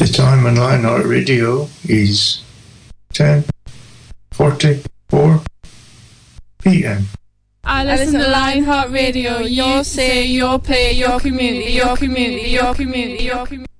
The time on Lionheart Radio is 10:44 p.m. I listen to Lionheart Radio. Your say, your play, your community, your community, your community, your community.